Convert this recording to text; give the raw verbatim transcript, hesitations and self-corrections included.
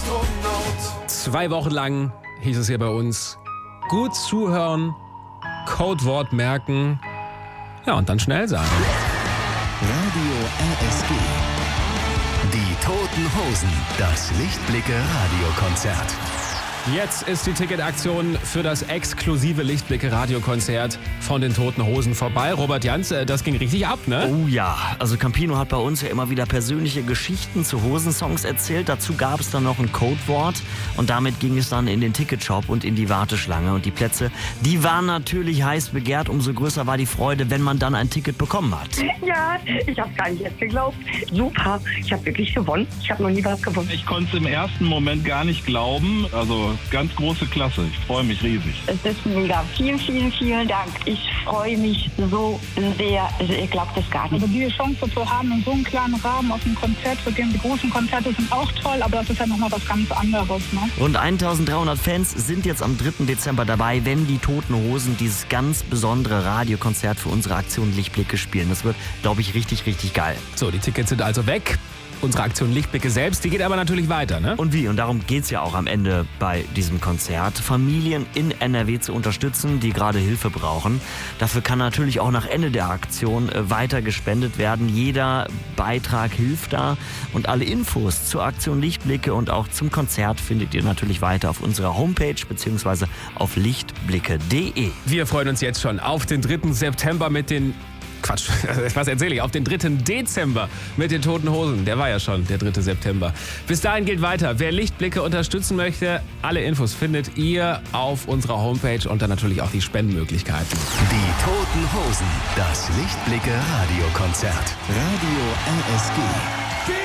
Astronaut. Zwei Wochen lang hieß es hier bei uns, gut zuhören, Codewort merken, ja und dann schnell sein. Radio R S G. Die Toten Hosen. Das Lichtblicke-Radiokonzert. Jetzt ist die Ticketaktion für das exklusive Lichtblicke-Radiokonzert von den Toten Hosen vorbei. Robert Jans, das ging richtig ab, ne? Oh ja, also Campino hat bei uns ja immer wieder persönliche Geschichten zu Hosensongs erzählt. Dazu gab es dann noch ein Codewort und damit ging es dann in den Ticketshop und in die Warteschlange. Und die Plätze, die waren natürlich heiß begehrt. Umso größer war die Freude, wenn man dann ein Ticket bekommen hat. Ja, ich habe gar nicht jetzt geglaubt. Super, ich habe wirklich gewonnen. Ich habe noch nie was gewonnen. Ich konnte es im ersten Moment gar nicht glauben. Also ganz große Klasse. Ich freue mich riesig. Es ist mega. Vielen, vielen, vielen Dank. Ich freue mich so sehr. Also ihr glaubt es gar nicht. Also diese Chance zu haben, in so einem kleinen Rahmen auf ein Konzert zu gehen. Die großen Konzerte sind auch toll, aber das ist ja nochmal was ganz anderes. Ne? Rund eintausenddreihundert Fans sind jetzt am dritten Dezember dabei, wenn die Toten Hosen dieses ganz besondere Radiokonzert für unsere Aktion Lichtblicke spielen. Das wird, glaube ich, richtig, richtig geil. So, die Tickets sind also weg. Unsere Aktion Lichtblicke selbst, die geht aber natürlich weiter, ne? Und wie? Und darum geht's ja auch am Ende bei diesem Konzert. Familien in N R W zu unterstützen, die gerade Hilfe brauchen. Dafür kann natürlich auch nach Ende der Aktion weiter gespendet werden. Jeder Beitrag hilft da. Und alle Infos zur Aktion Lichtblicke und auch zum Konzert findet ihr natürlich weiter auf unserer Homepage bzw. auf lichtblicke punkt de. Wir freuen uns jetzt schon auf den dritten September mit den... Quatsch, was erzähle ich? Auf den dritten Dezember mit den Toten Hosen. Der war ja schon der dritte September. Bis dahin geht weiter. Wer Lichtblicke unterstützen möchte, alle Infos findet ihr auf unserer Homepage und dann natürlich auch die Spendenmöglichkeiten. Die Toten Hosen. Das Lichtblicke-Radiokonzert. Radio R S G.